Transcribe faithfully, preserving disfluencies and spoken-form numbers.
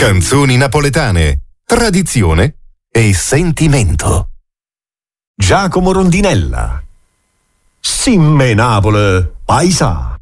Canzoni napoletane, tradizione e sentimento. Giacomo Rondinella. Simme Napoli, paisa.